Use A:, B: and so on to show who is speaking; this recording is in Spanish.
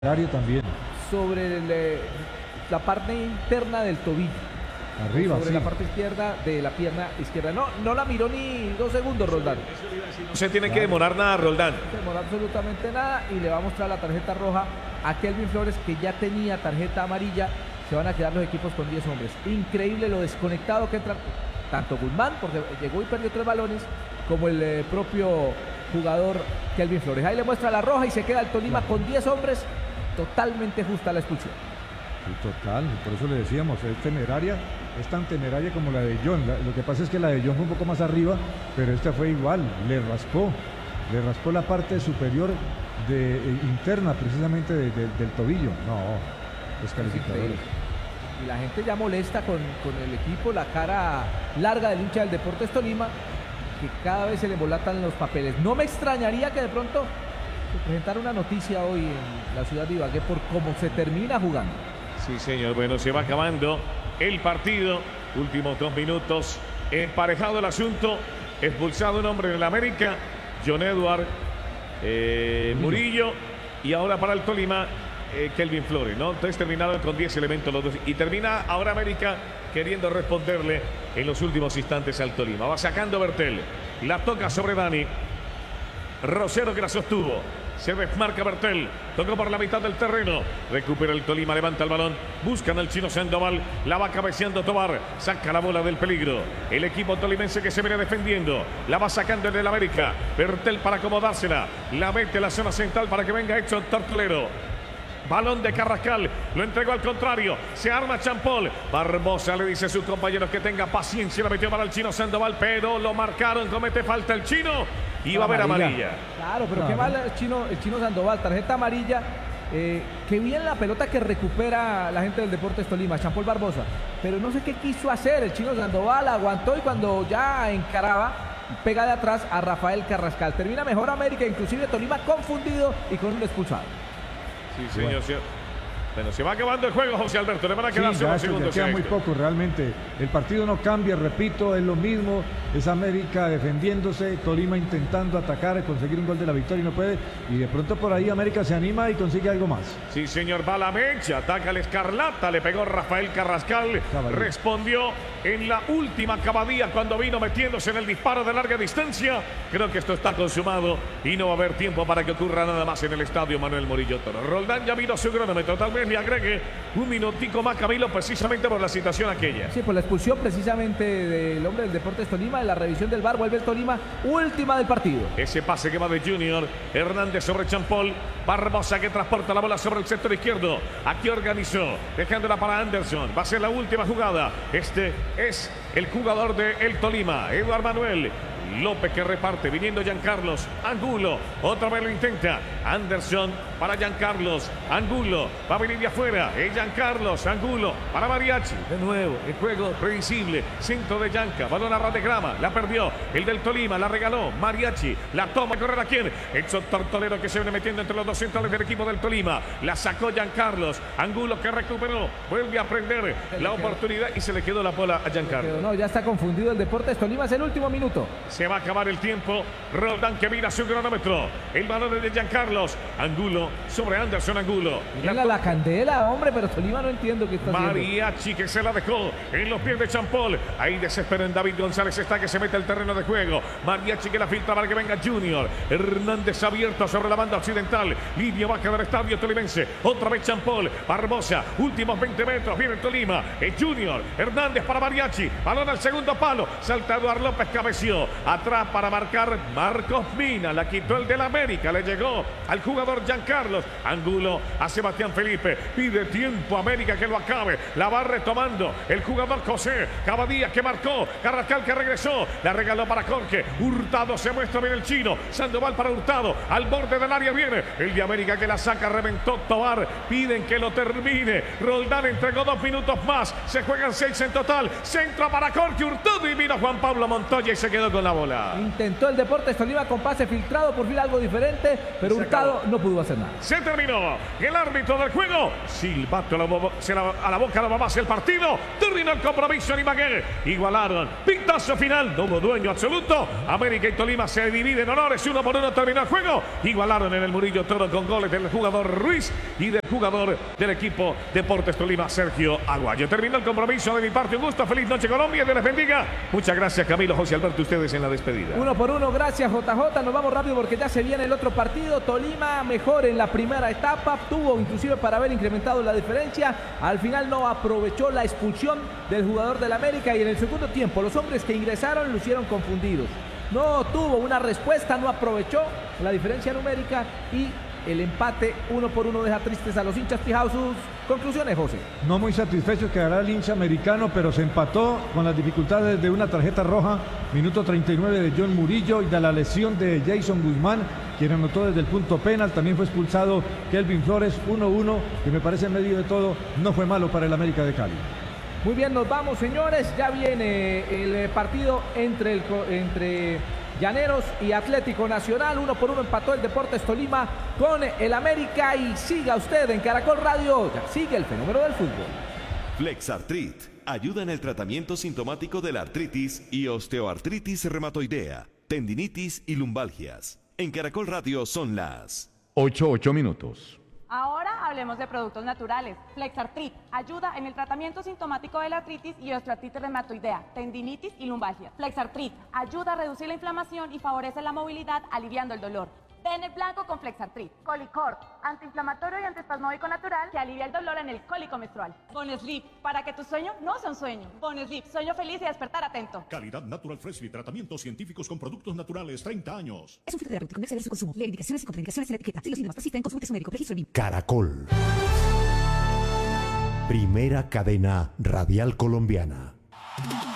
A: Horario también.
B: Sobre la parte interna del tobillo.
A: Arriba,
B: sobre
A: sí.
B: la parte izquierda de la pierna izquierda. No la miró ni 2 segundos, Roldán.
C: No se tiene que demorar nada, Roldán.
B: No se demoró absolutamente nada y le va a mostrar la tarjeta roja a Kelvin Flores, que ya tenía tarjeta amarilla. Se van a quedar los equipos con 10 hombres. Increíble lo desconectado que entra tanto Guzmán, porque llegó y perdió 3 balones, como el propio jugador Kelvin Flores. Ahí le muestra la roja y se queda el Tolima con 10 hombres. Totalmente justa la expulsión.
A: Sí, total, por eso le decíamos, es temeraria, es tan temeraria como la de John. Lo que pasa es que la de John fue un poco más arriba, pero esta fue igual, le raspó la parte superior interna precisamente del tobillo. No, descalificadores.
B: Y la gente ya molesta con el equipo, la cara larga del hincha del Deportes Tolima, que cada vez se le embolatan los papeles. No me extrañaría que de pronto se presentara una noticia hoy en la ciudad de Ibagué por cómo se termina jugando.
C: Sí, señor. Bueno, se va acabando el partido. Últimos 2 minutos. Emparejado el asunto. Expulsado un hombre en el América. John Edward Murillo. Y ahora para el Tolima, Kelvin Flores, ¿no? Entonces terminaron con 10 elementos los dos. Y termina ahora América queriendo responderle en los últimos instantes al Tolima. Va sacando Bertel. La toca sobre Dani. Rosero que la sostuvo. Se desmarca Bertel. Tocó por la mitad del terreno. Recupera el Tolima. Levanta el balón. Buscan al chino Sandoval. La va cabeceando Tobar. Saca la bola del peligro. El equipo tolimense que se viene defendiendo. La va sacando en el América. Bertel para acomodársela. La mete a la zona central para que venga Edson Tortolero. Balón de Carrascal, lo entregó al contrario, se arma Champol, Barbosa le dice a sus compañeros que tenga paciencia, la metió para el chino Sandoval, pero lo marcaron, comete falta el chino y va a haber amarilla.
B: Claro, pero qué mal el chino Sandoval, tarjeta amarilla, qué bien la pelota que recupera la gente del Deportes Tolima, Champol Barbosa, pero no sé qué quiso hacer el chino Sandoval, aguantó y cuando ya encaraba, pega de atrás a Rafael Carrascal. Termina mejor América, inclusive Tolima confundido y con un expulsado.
C: Sí, señor. Bueno, se va acabando el juego, José Alberto. Le van a quedar unos segundos.
A: Queda muy poco realmente. El partido no cambia, repito, es lo mismo. Es América defendiéndose, Tolima intentando atacar, conseguir un gol de la victoria y no puede. Y de pronto por ahí América se anima y consigue algo más.
C: Sí, señor, va la mecha, ataca el Escarlata, le pegó Rafael Carrascal. Respondió en la última acabadía cuando vino metiéndose en el disparo de larga distancia. Creo que esto está consumado y no va a haber tiempo para que ocurra nada más en el estadio Manuel Murillo Toro. Roldán ya vino su cronómetro, tal vez le agregue un minutico más, Camilo, precisamente por la situación aquella.
B: Sí, por la expulsión precisamente del hombre del Deportes Tolima, de la revisión del VAR, vuelve el Tolima, última del partido.
C: Ese pase que va de Junior, Hernández sobre Champol, Barbosa que transporta la bola sobre el sector izquierdo, aquí organizó, dejándola para Anderson, va a ser la última jugada, este es el jugador de el Tolima, Eduard Manuel López que reparte, viniendo Giancarlos, Angulo, otra vez lo intenta, Anderson para Giancarlos, Angulo, va a venir de afuera, es Giancarlos, Angulo, para Mariachi, de nuevo, el juego previsible, centro de Gianca, balón a ras de grama, la perdió, el del Tolima, la regaló, Mariachi, la toma, correr a quién, Edson Tortolero que se viene metiendo entre los dos centrales del equipo del Tolima, la sacó Giancarlos, Angulo que recuperó, vuelve a prender la oportunidad y se le quedó la bola a Giancarlos.
B: No, ya está confundido el Deportes Tolima, es el último minuto.
C: Se va a acabar el tiempo. Roldán que mira su cronómetro. El balón es de Giancarlos. Angulo sobre Anderson Angulo.
B: Venga la candela, hombre, pero Tolima no entiendo qué está haciendo.
C: Mariachi que se la dejó en los pies de Champol. Ahí desespera en David González. Está que se mete al terreno de juego. Mariachi que la filtra para que venga Junior. Hernández abierto sobre la banda occidental. Línea baja del estadio tolimense. Otra vez Champol. Barbosa. Últimos 20 metros. Viene el Tolima. Es Junior. Hernández para Mariachi. Balón al segundo palo. Salta Eduard López. Cabeció. Atrás para marcar Marcos Mina. La quitó el del América. Le llegó al jugador Giancarlos. Angulo a Sebastián Felipe. Pide tiempo América que lo acabe. La va retomando el jugador José Cavadía que marcó. Carrascal que regresó. La regaló para Jorge. Hurtado se muestra bien el chino. Sandoval para Hurtado. Al borde del área viene el de América que la saca. Reventó Tobar. Piden que lo termine. Roldán entregó 2 minutos más. Se juegan 6 en total. Centro para Jorge Hurtado y vino Juan Pablo Montoya y se quedó con la bola.
B: Intentó el Deportes Tolima con pase filtrado, por fin algo diferente, pero resultado no pudo hacer nada.
C: Se terminó. El árbitro del juego, silbato a la boca, la mamá el partido. Terminó el compromiso en Ibagué. Igualaron. Pitazo final. No hubo dueño absoluto. América y Tolima se dividen honores. 1-1 terminó el juego. Igualaron en el Murillo Toro con goles del jugador Ruiz y del jugador del equipo Deportes Tolima, Sergio Aguayo. Terminó el compromiso de mi parte. Un gusto. Feliz noche, Colombia. Dios les bendiga. Muchas gracias, Camilo, José Alberto, ustedes en la despedida.
B: 1-1. Gracias, JJ. Nos vamos rápido porque ya se viene el otro partido. Tolima mejor en la primera etapa. Tuvo inclusive para haber incrementado la diferencia. Al final no aprovechó la expulsión del jugador del América y en el segundo tiempo los hombres que ingresaron lucieron confundidos. No tuvo una respuesta, no aprovechó la diferencia numérica y el empate 1-1 deja tristes a los hinchas fijados. Sus conclusiones, José.
A: No muy satisfecho quedará el hincha americano, pero se empató con las dificultades de una tarjeta roja, minuto 39 de John Murillo y de la lesión de Jason Guzmán, quien anotó desde el punto penal. También fue expulsado Kelvin Flores. 1-1, que me parece en medio de todo no fue malo para el América de Cali.
B: Muy bien, nos vamos, señores. Ya viene el partido entre Llaneros y Atlético Nacional. 1-1 empató el Deportes Tolima con el América. Y siga usted en Caracol Radio. Ya sigue el fenómeno del fútbol.
D: Flexartrit ayuda en el tratamiento sintomático de la artritis y osteoartritis reumatoidea, tendinitis y lumbalgias. En Caracol Radio son las
E: 8 minutos.
F: Ahora hablemos de productos naturales. Flexartrit ayuda en el tratamiento sintomático de la artritis y osteoartritis reumatoidea, tendinitis y lumbalgia. Flexartrit ayuda a reducir la inflamación y favorece la movilidad, aliviando el dolor. Den el blanco con Flexartrit. Colicort, antiinflamatorio y antiespasmódico natural que alivia el dolor en el cólico menstrual. Boneslip, para que tu sueño no sea un sueño. Boneslip, sueño feliz y despertar atento.
G: Calidad Natural Freshly, tratamientos científicos con productos naturales, 30 años.
H: Es un filtro terapéutico, no exceder su consumo. Lee indicaciones y contraindicaciones en la etiqueta. Si los síntomas persisten, consulte a su médico. Registro BIM.
I: Caracol. Primera cadena radial colombiana.